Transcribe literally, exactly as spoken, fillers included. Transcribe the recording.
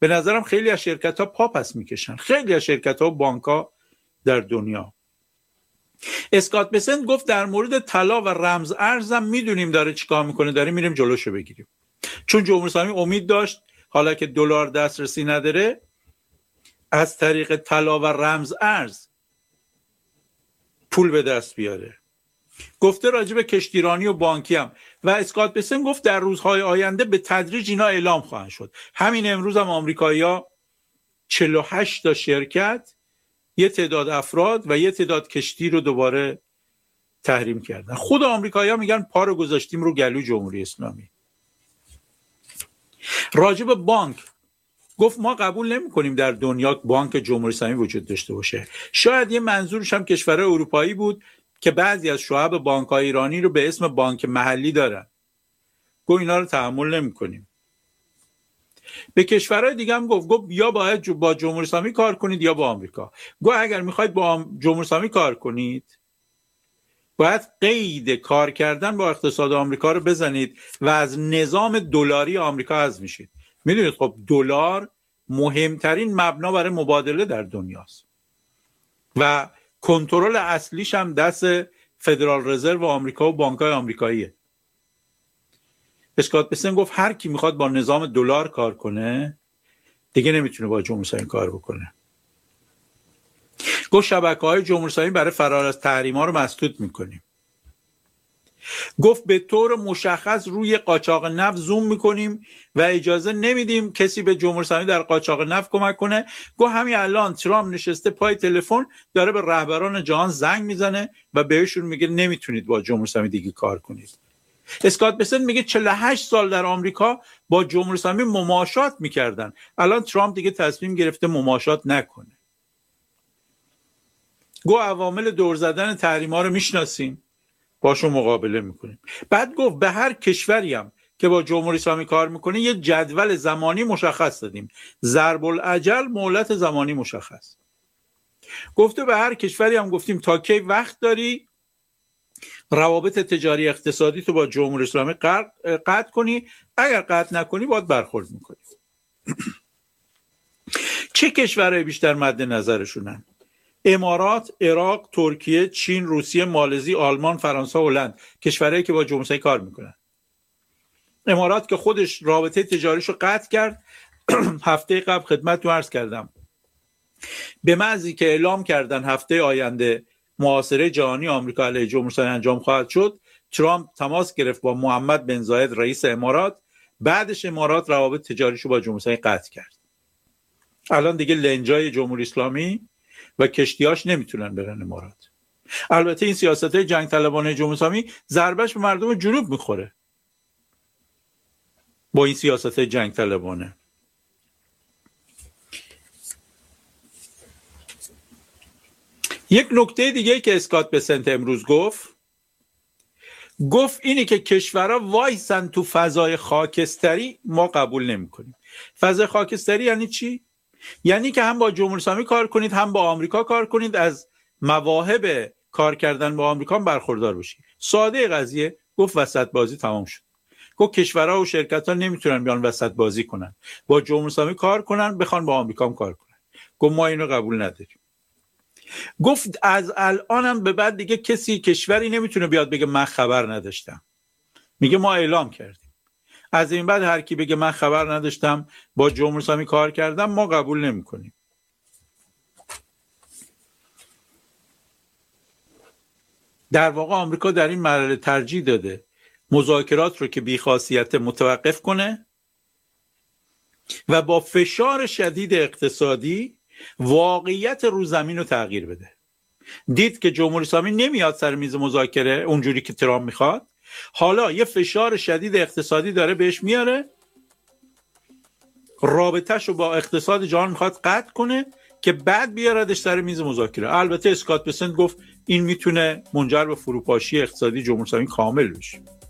به نظرم خیلی از شرکت‌ها پا پس میکشن، خیلی از شرکت‌ها و بانک‌ها در دنیا. اسکات بسنت گفت در مورد طلا و رمز ارزم میدونیم داره چیکار میکنه، داریم میریم جلوشو بگیریم. چون جمهوری اسلامی امید داشت حالا که دلار دسترسی نداره از طریق طلا و رمز ارز پول به دست بیاره. گفته راجع به کشتیرانی و بانکی هم و اسکات بسن گفت در روزهای آینده به تدریج اینا اعلام خواهند شد. همین امروز هم آمریکایی‌ها چهل و هشت تا شرکت، یه تعداد افراد و یه تعداد کشتی رو دوباره تحریم کردن. خود آمریکایی‌ها میگن پا رو گذاشتیم رو گلوی جمهوری اسلامی. راجع به بانک گفت ما قبول نمی‌کنیم در دنیا بانک جمهوری اسلامی وجود داشته باشه. شاید یه منظورش هم کشورهای اروپایی بود که بعضی از شعب بانک‌های ایرانی رو به اسم بانک محلی دارن. گفت اینا رو تحمل نمی‌کنیم. به کشورهای دیگه هم گفت گفت یا باید با جمهوری اسلامی کار کنید یا با آمریکا. گفت اگر می‌خواید با جمهوری اسلامی کار کنید باید قید کار کردن با اقتصاد آمریکا رو بزنید و از نظام دلاری آمریکا حذف میشید. میدونید خب دلار مهمترین مبنا برای مبادله در دنیاست و کنترل اصلیش هم دست فدرال رزرو آمریکا و بانک‌های آمریکاییه. اسکات بسن گفت هر کی میخواد با نظام دلار کار کنه دیگه نمیتونه با جمهوری اسلامی کار بکنه. گفت شبکه‌های جمهوری اسلامی برای فرار از تحریم‌ها رو مسدود میکنیم. گفت به طور مشخص روی قاچاق نفت زوم میکنیم و اجازه نمیدیم کسی به جمهوری اسلامی در قاچاق نفت کمک کنه. گفت همین الان ترامپ نشسته پای تلفن داره به رهبران جهان زنگ میزنه و بهشون میگه نمیتونید با جمهوری اسلامی دیگه کار کنید. اسکات بسن میگه چهل و هشت سال در آمریکا با جمهوری اسلامی مماشات میکردن، الان ترامپ دیگه تصمیم گرفته مماشات نکنه. گفت عوامل دور زدن تحریم‌ها رو میشناسیم، باشون مقابله میکنیم. بعد گفت به هر کشوری هم که با جمهوری اسلامی کار میکنه یه جدول زمانی مشخص دادیم، ضرب الاجل، مهلت زمانی مشخص. گفته به هر کشوری هم گفتیم تا کی وقت داری روابط تجاری اقتصادی تو با جمهوری اسلامی قطع کنی، اگر قطع نکنی باید برخورد میکنی. چه کشورهای بیشتر مد نظرشونن؟ امارات، عراق، ترکیه، چین، روسیه، مالزی، آلمان، فرانسه، هلند، کشورهایی که با جمهوری اسلامی کار میکنن. امارات که خودش رابطه تجاریشو قطع کرد، هفته قبل خدمتتون عرض کردم به محضی که اعلام کردن هفته آینده محاصره جهانی آمریکا علیه جمهوری اسلامی انجام خواهد شد، ترامپ تماس گرفت با محمد بن زاید رئیس امارات، بعدش امارات روابط تجاریشو با جمهوری اسلامی قطع کرد. الان دیگه لنجای جمهوری اسلامی و کشتیاش نمیتونن برن امارات. البته این سیاست‌های جنگ طلبانه جمهوری اسلامی ضربش به مردم جنوب میخوره با این سیاست‌های جنگ طلبانه. یک نکته دیگه که اسکات بسنت امروز گفت گفت اینی که کشورها وایسن تو فضای خاکستری ما قبول نمی‌کنیم. فضای خاکستری یعنی چی؟ یعنی که هم با جمهوری اسلامی کار کنید هم با آمریکا کار کنید، از مواهب کار کردن با آمریکا برخوردار بشید. ساده قضیه. گفت وسط بازی تمام شد. گفت کشورها و شرکت‌ها نمیتونن بیان وسط بازی کنن، با جمهوری اسلامی کار کنن بخوان با آمریکا هم کار کنن. گفت ما اینو قبول نداریم. گفت از الانم به بعد دیگه کسی کشوری نمیتونه بیاد بگه من خبر نداشتم. میگه ما اعلام کردیم. از این بعد هر کی بگه من خبر نداشتم با جمهوری اسلامی کار کردم ما قبول نمی‌کنیم. در واقع آمریکا در این مرحله ترجیح داده مذاکرات رو که بی‌خاصیت متوقف کنه و با فشار شدید اقتصادی واقعیت رو زمین رو تغییر بده. دید که جمهوری اسلامی نمیاد سر میز مذاکره اونجوری که ترامپ میخواد، حالا یه فشار شدید اقتصادی داره بهش میاره، رابطه‌شو رو با اقتصاد جهان میخواد قطع کنه که بعد بیاردش سر میز مذاکره. البته اسکات بسنت گفت این میتونه منجر به فروپاشی اقتصادی جمهوری اسلامی کامل بشه.